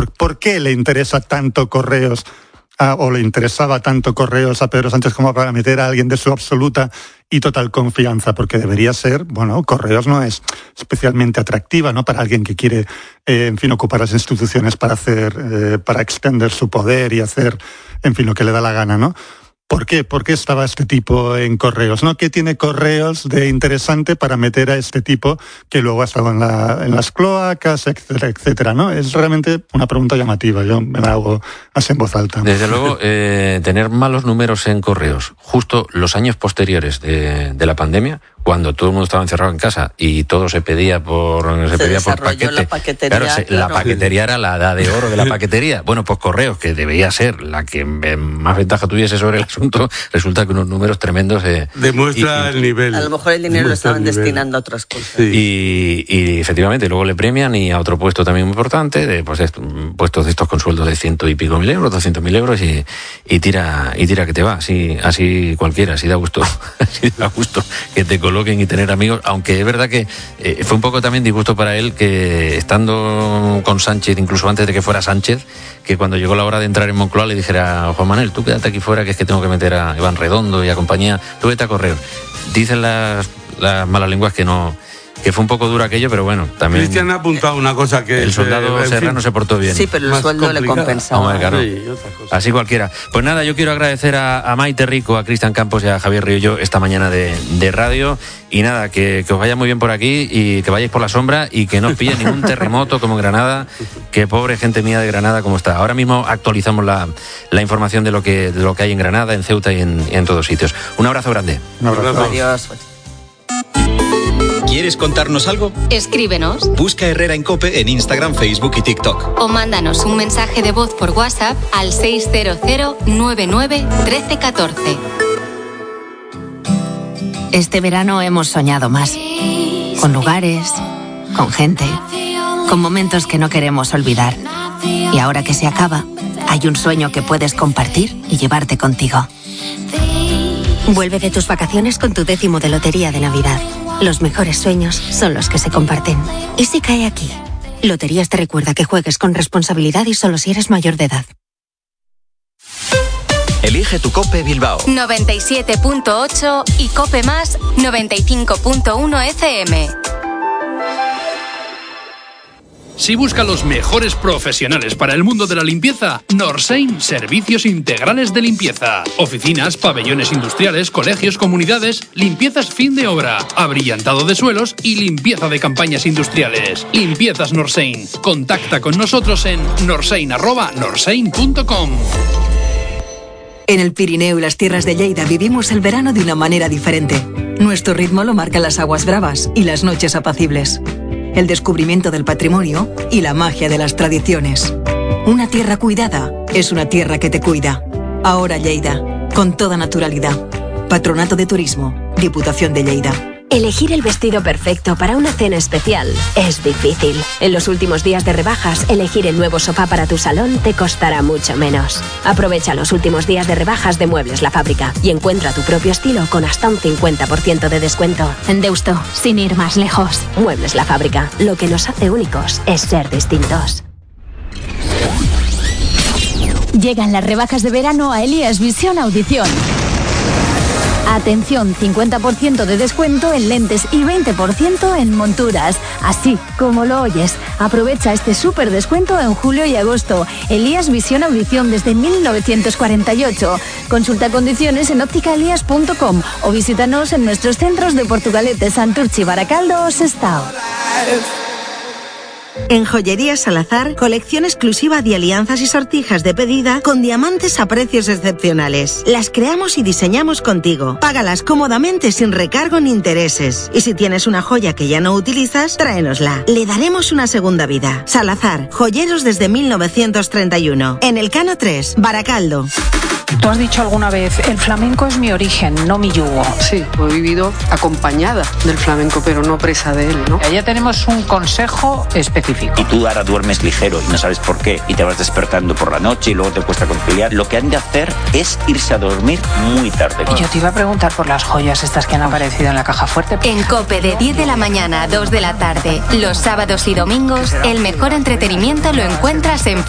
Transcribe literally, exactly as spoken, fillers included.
¿Por, ¿por qué le interesa tanto Correos a, o le interesaba tanto Correos a Pedro Sánchez como para meter a alguien de su absoluta y total confianza? Porque debería ser, bueno, Correos no es especialmente atractiva, ¿no? Para alguien que quiere, eh, en fin, ocupar las instituciones para hacer, eh, para extender su poder y hacer, en fin, lo que le da la gana, ¿no? ¿Por qué? ¿Por qué estaba este tipo en Correos, ¿no? ¿Qué tiene Correos de interesante para meter a este tipo que luego ha estado en, la, en las cloacas, etcétera, etcétera, ¿no? Es realmente una pregunta llamativa. Yo me la hago así en voz alta. Desde luego, eh, tener malos números en Correos, justo los años posteriores de, de la pandemia, cuando todo el mundo estaba encerrado en casa y todo se pedía por se, se pedía por paquete. La paquetería, claro, se, claro. La paquetería era la edad de oro de la paquetería. Bueno, pues Correos, que debía ser la que más ventaja tuviese sobre el asunto, resulta que unos números tremendos... Eh, Demuestra y, el nivel. A lo mejor el dinero lo estaban destinando a otras cosas. Sí. Y, y efectivamente, luego le premian y a otro puesto también muy importante, de, pues esto, puestos de estos con sueldos de ciento y pico mil euros, doscientos mil euros y, y tira y tira que te va. Así, así cualquiera, así da gusto, así da gusto que te coloquen y tener amigos, aunque es verdad que eh, fue un poco también disgusto para él que estando con Sánchez, incluso antes de que fuera Sánchez, que cuando llegó la hora de entrar en Moncloa le dijera: Juan Manuel, tú quédate aquí fuera, que es que tengo que meter a Iván Redondo y a compañía, tú vete a Correos. Dicen las, las malas lenguas que no, que fue un poco duro aquello, pero bueno, también... Cristian ha apuntado una cosa que... El soldado eh, Serrano fin, se portó bien. Sí, pero el sueldo complicada. Le compensaba. Hombre, claro. Sí, así cualquiera. Pues nada, yo quiero agradecer a, a Maite Rico, a Cristian Campos y a Javier Riollo esta mañana de, de radio. Y nada, que, que os vaya muy bien por aquí y que vayáis por la sombra y que no os pille ningún terremoto como en Granada, que pobre gente mía de Granada como está. Ahora mismo actualizamos la, la información de lo que de lo que hay en Granada, en Ceuta y en, y en todos sitios. Un abrazo grande. Un abrazo. Adiós. ¿Quieres contarnos algo? Escríbenos. Busca Herrera en COPE en Instagram, Facebook y TikTok. O mándanos un mensaje de voz por WhatsApp al seis cero cero nueve nueve uno tres uno cuatro. Este verano hemos soñado más. Con lugares, con gente, con momentos que no queremos olvidar. Y ahora que se acaba, hay un sueño que puedes compartir y llevarte contigo. Vuelve de tus vacaciones con tu décimo de Lotería de Navidad. Los mejores sueños son los que se comparten. ¿Y si cae aquí? Loterías te recuerda que juegues con responsabilidad y solo si eres mayor de edad. Elige tu COPE Bilbao. noventa y siete punto ocho y COPE Más noventa y cinco punto uno F M. Si busca los mejores profesionales para el mundo de la limpieza, Norsein Servicios Integrales de Limpieza. Oficinas, pabellones industriales, colegios, comunidades, limpiezas fin de obra, abrillantado de suelos y limpieza de campañas industriales. Limpiezas Norsein. Contacta con nosotros en norsein arroba norsein punto com. En el Pirineo y las tierras de Lleida vivimos el verano de una manera diferente. Nuestro ritmo lo marcan las aguas bravas y las noches apacibles. El descubrimiento del patrimonio y la magia de las tradiciones. Una tierra cuidada es una tierra que te cuida. Ahora Lleida, con toda naturalidad. Patronato de Turismo, Diputación de Lleida. Elegir el vestido perfecto para una cena especial es difícil. En los últimos días de rebajas, elegir el nuevo sofá para tu salón te costará mucho menos. Aprovecha los últimos días de rebajas de Muebles La Fábrica y encuentra tu propio estilo con hasta un cincuenta por ciento de descuento. En Deusto, sin ir más lejos. Muebles La Fábrica. Lo que nos hace únicos es ser distintos. Llegan las rebajas de verano a Elías Visión Audición. Atención, cincuenta por ciento de descuento en lentes y veinte por ciento en monturas. Así como lo oyes. Aprovecha este súper descuento en julio y agosto. Elías Visión Audición desde mil novecientos cuarenta y ocho. Consulta condiciones en óptica elías punto com o visítanos en nuestros centros de Portugalete, Santurchi, Baracaldo o Sestao. En Joyería Salazar, colección exclusiva de alianzas y sortijas de pedida con diamantes a precios excepcionales. Las creamos y diseñamos contigo. Págalas cómodamente sin recargo ni intereses. Y si tienes una joya que ya no utilizas, tráenosla. Le daremos una segunda vida. Salazar, joyeros desde mil novecientos treinta y uno. En Elcano tres, Baracaldo. Tú has dicho alguna vez, el flamenco es mi origen, no mi yugo. Sí, he vivido acompañada del flamenco, pero no presa de él, ¿no? Ya tenemos un consejo específico. Y tú ahora duermes ligero y no sabes por qué, y te vas despertando por la noche y luego te cuesta conciliar. Lo que han de hacer es irse a dormir muy tarde. Y yo te iba a preguntar por las joyas estas que han aparecido en la caja fuerte. En COPE de diez de la mañana a dos de la tarde, los sábados y domingos, el mejor entretenimiento lo encuentras en